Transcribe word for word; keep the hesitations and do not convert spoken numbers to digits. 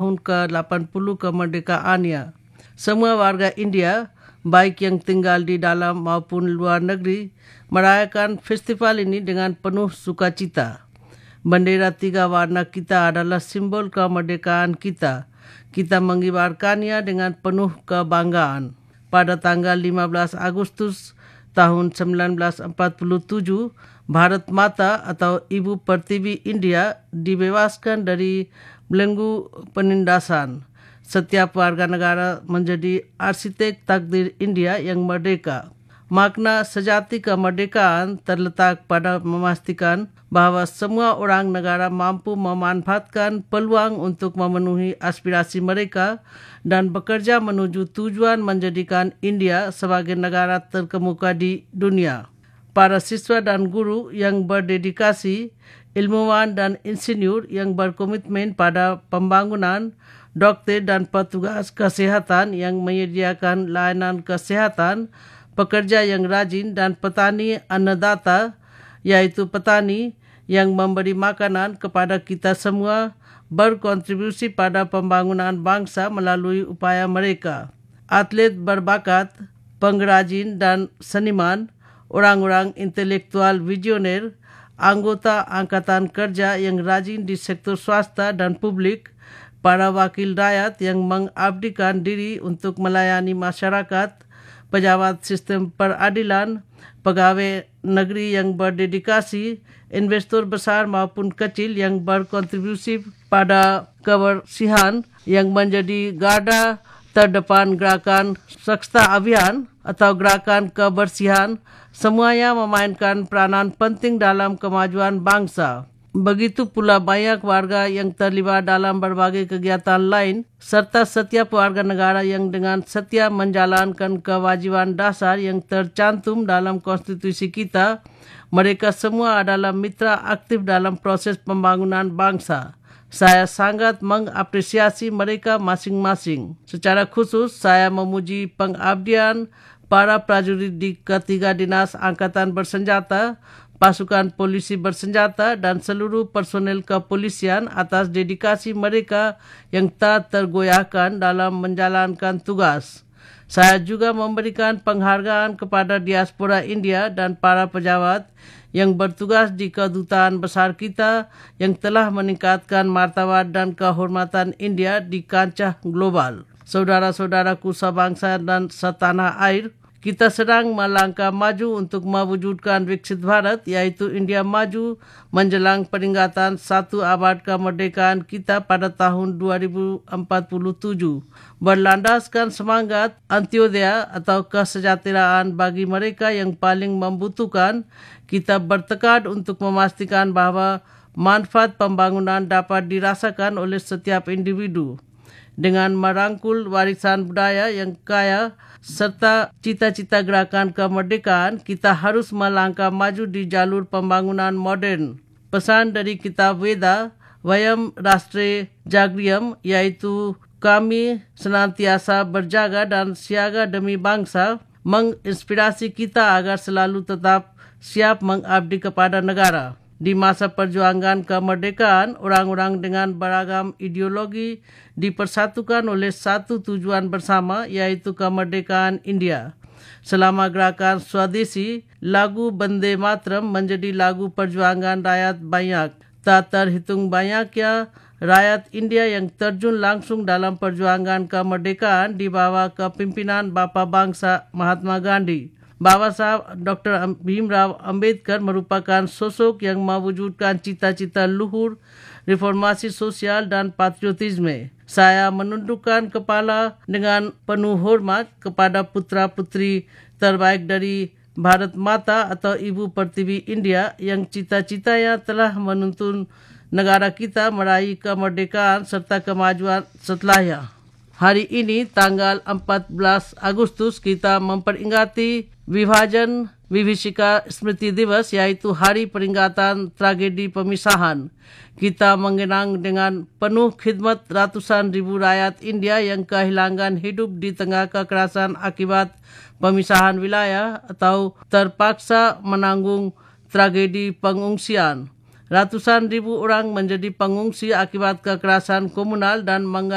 tahun ke delapan puluh kemerdekaannya. Semua warga India, baik yang tinggal di dalam maupun luar negeri, merayakan festival ini dengan penuh sukacita. Bendera tiga warna kita adalah simbol kemerdekaan kita. Kita mengibarkannya dengan penuh kebanggaan. Pada tanggal lima belas Agustus tahun sembilan belas empat puluh tujuh, Bharat Mata atau Ibu Pertiwi India dibebaskan dari belenggu penindasan. Setiap warga negara menjadi arsitek takdir India yang merdeka. Makna sejati kemerdekaan terletak pada memastikan bahawa semua orang negara mampu memanfaatkan peluang untuk memenuhi aspirasi mereka dan bekerja menuju tujuan menjadikan India sebagai negara terkemuka di dunia. Para siswa dan guru yang berdedikasi, ilmuwan dan insinyur yang berkomitmen pada pembangunan, dokter dan petugas kesehatan yang menyediakan layanan kesehatan, pekerja yang rajin dan petani annadata, yaitu petani yang memberi makanan kepada kita semua, berkontribusi pada pembangunan bangsa melalui upaya mereka. Atlet berbakat, pengrajin dan seniman, orang-orang intelektual visioner, anggota angkatan kerja yang rajin di sektor swasta dan publik, para wakil rakyat yang mengabdikan diri untuk melayani masyarakat, pejabat sistem peradilan, pegawai negeri yang berdedikasi, investor besar maupun kecil yang berkontribusi pada kebersihan yang menjadi garda terdepan gerakan Swachhta Abhiyan atau gerakan kebersihan, semuanya memainkan peranan penting dalam kemajuan bangsa. Begitu pula banyak warga yang terlibat dalam berbagai kegiatan lain, serta setiap warga negara yang dengan setia menjalankan kewajiban dasar yang tercantum dalam konstitusi kita. Mereka semua adalah mitra aktif dalam proses pembangunan bangsa. Saya sangat mengapresiasi mereka masing-masing. Secara khusus, saya memuji pengabdian para prajurit di ketiga dinas angkatan bersenjata, pasukan polisi bersenjata dan seluruh personel kepolisian atas dedikasi mereka yang tak tergoyahkan dalam menjalankan tugas. Saya juga memberikan penghargaan kepada diaspora India dan para pejabat yang bertugas di kedutaan besar kita yang telah meningkatkan martabat dan kehormatan India di kancah global. Saudara-saudaraku sebangsa dan setanah air, kita sedang melangkah maju untuk mewujudkan Viksit Bharat, yaitu India maju menjelang peringatan satu abad kemerdekaan kita pada tahun dua ribu empat puluh tujuh. Berlandaskan semangat Antyodaya atau kesejahteraan bagi mereka yang paling membutuhkan, kita bertekad untuk memastikan bahawa manfaat pembangunan dapat dirasakan oleh setiap individu. Dengan merangkul warisan budaya yang kaya serta cita-cita gerakan kemerdekaan, kita harus melangkah maju di jalur pembangunan moden. Pesan dari kitab Veda, Vayam Rashtre Jagriyam, yaitu kami senantiasa berjaga dan siaga demi bangsa, menginspirasi kita agar selalu tetap siap mengabdi kepada negara. Di masa perjuangan kemerdekaan, orang-orang dengan beragam ideologi dipersatukan oleh satu tujuan bersama, yaitu kemerdekaan India. Selama gerakan Swadesi, lagu Bande Mataram menjadi lagu perjuangan rakyat banyak. Tak terhitung banyaknya rakyat India yang terjun langsung dalam perjuangan kemerdekaan di bawah kepimpinan Bapa Bangsa Mahatma Gandhi. Baba Sahib Doktor Bhimrao Ambedkar merupakan sosok yang mewujudkan cita-cita luhur, reformasi sosial dan patriotisme. Saya menundukkan kepala dengan penuh hormat kepada putra-putri terbaik dari Bharat Mata atau Ibu Pertiwi India yang cita-citanya telah menuntun negara kita meraih kemerdekaan serta kemajuan setelahnya. Hari ini tanggal empat belas Agustus kita memperingati Vibhajan Vibhishika Smriti Divas, yaitu hari peringatan tragedi pemisahan. Kita mengenang dengan penuh khidmat ratusan ribu rakyat India yang kehilangan hidup di tengah kekerasan akibat pemisahan wilayah atau terpaksa menanggung tragedi pengungsian. Ratusan ribu orang menjadi pengungsi akibat kekerasan komunal dan